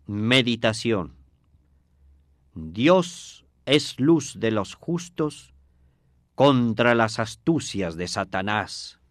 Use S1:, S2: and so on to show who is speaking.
S1: Meditación. Dios es luz de los justos contra las astucias de Satanás.